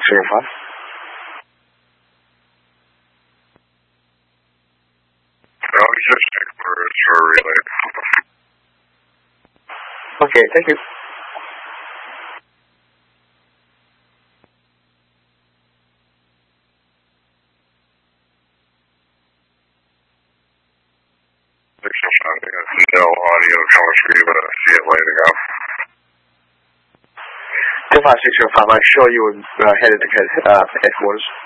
605. No, he's just for a relay. Okay, thank you. No audio coming for you, but I see it later now. Delta 605, I'm sure you were headed to headquarters.